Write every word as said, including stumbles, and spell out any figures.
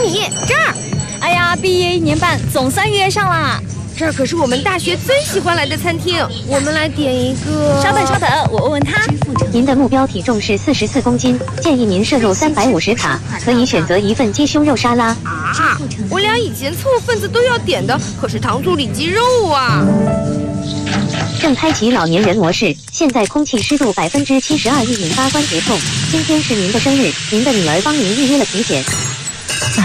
你这儿。 哎呀，毕业一年半，总算约上啦。 这儿可是我们大学最喜欢来的餐厅，我们来点一个。 稍等，稍等，我问问他。 您的目标体重是四十四公斤，建议您摄入三百五十卡，可以选择一份鸡胸肉沙拉。 啊，我俩以前凑份子都要点的，可是糖醋里脊肉啊。 正开启老年人模式，现在空气湿度百分之七十二易引发关节痛。今天是您的生日，您的女儿帮您预约了体检。